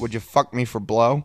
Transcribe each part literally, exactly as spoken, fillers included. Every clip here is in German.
Would you fuck me for blow?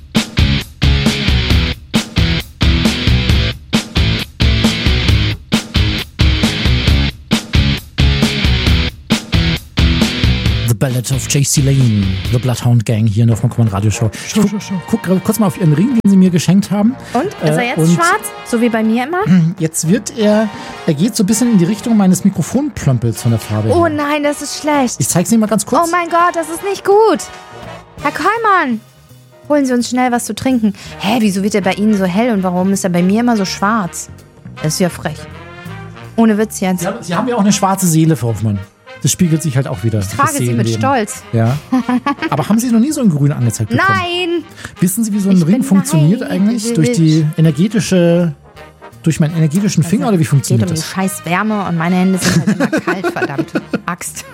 The Ballad of J C Lane, The Bloodhound Gang hier in der Hoffmann Radio Show. Ich guck, guck kurz mal auf Ihren Ring, den Sie mir geschenkt haben. Und? Ist er jetzt äh, schwarz? So wie bei mir immer? Jetzt wird er, er geht so ein bisschen in die Richtung meines Mikrofonplömpels von der Farbe Oh her. nein, das ist schlecht. Ich zeig's Ihnen mal ganz kurz. Oh mein Gott, das ist nicht gut. Herr Kollmann, holen Sie uns schnell was zu trinken. Hä, wieso wird er bei Ihnen so hell und warum ist er bei mir immer so schwarz? Das ist ja frech. Ohne Witz jetzt. Sie haben, Sie haben ja auch eine schwarze Seele, Frau Hoffmann. Das spiegelt sich halt auch wieder. Ich trage sie mit Stolz. Ja. Aber haben Sie noch nie so ein Grün angezeigt bekommen? Nein! Wissen Sie, wie so ein Ich Ring bin funktioniert nein, eigentlich? ich Durch will- die energetische, durch meinen energetischen Finger oder wie Es geht funktioniert um die das? scheiß Wärme und meine Hände sind halt immer kalt, verdammte Axt.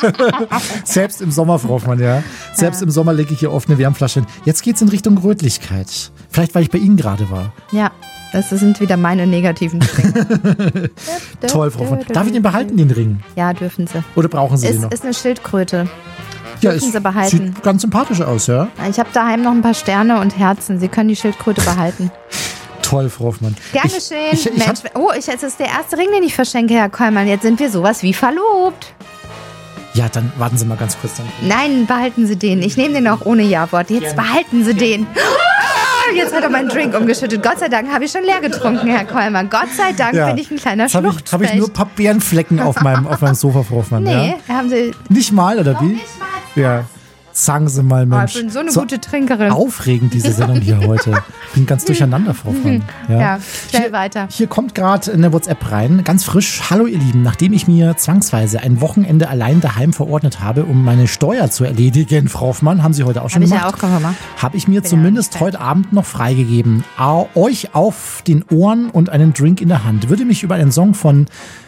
Selbst im Sommer, Frau Hoffmann, ja. Selbst im Sommer lege ich hier oft eine Wärmflasche hin. Jetzt geht's in Richtung Rötlichkeit. Vielleicht, weil ich bei Ihnen gerade war. Ja, das sind wieder meine negativen Dinge. Toll, Frau Hoffmann. Darf ich den behalten, den Ring? Ja, dürfen Sie. Oder brauchen Sie den Ist, noch? ist eine Schildkröte. Ja, dürfen es Sie behalten. sieht ganz sympathisch aus, ja. Ich habe daheim noch ein paar Sterne und Herzen. Sie können die Schildkröte behalten. Toll, Frau Hoffmann. Gern Ich- geschehen. ich- ich Mensch, oh, ich, es ist der erste Ring, den ich verschenke, Herr Kollmann. Jetzt sind wir sowas wie verlobt. Ja, dann warten Sie mal ganz kurz. Dann. Nein, behalten Sie den. Ich nehme den auch ohne Ja-Wort. Jetzt behalten Sie den. Ah, jetzt hat er meinen Drink umgeschüttet. Gott sei Dank habe ich schon leer getrunken, Herr Kollmann. Gott sei Dank Ja. bin ich ein kleiner Jetzt habe ich, Schluchtspecht. hab ich nur ein paar Bärenflecken auf meinem, auf meinem Sofa, Frau Hoffmann. Nee, Ja? haben Sie... Nicht mal, oder wie? Nicht mal. Ja. Sagen Sie mal, Oh, Mensch. ich bin so eine gute Trinkerin. Aufregend, diese Sendung hier heute. Ich bin ganz durcheinander, Frau Hoffmann. Ja, schnell Hier- weiter. Hier kommt gerade eine WhatsApp rein, ganz frisch. Hallo ihr Lieben, nachdem ich mir zwangsweise ein Wochenende allein daheim verordnet habe, um meine Steuer zu erledigen, Frau Hoffmann, haben Sie heute auch schon Habe ich gemacht. ja auch gemacht. Habe ich mir Bin zumindest ja auch nicht heute Abend noch freigegeben. Au, euch auf den Ohren und einen Drink in der Hand. Würde mich über einen Song von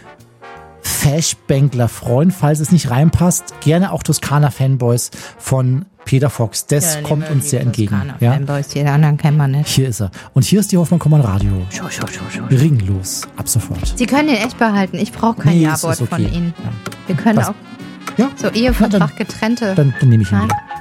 Fashbankler freuen, falls es nicht reinpasst. Gerne auch Toskana Fanboys von Peter Fox. Das Ja, kommt nehmen wir uns die sehr entgegen. Toskana Ja? Fanboys, die anderen kennen wir nicht. Hier ist er. Und hier ist die Hoffmann Kommand Radio. Schau, schau, schau, schau. Ringlos. Ab sofort. Sie können den echt behalten. Ich brauche kein Nee, es Ja-Wort ist okay. von Ihnen. Ja. Wir können Was? auch Ja, so Ehevertrag dann- getrennte. dann, dann nehme ich ihn Nein. wieder.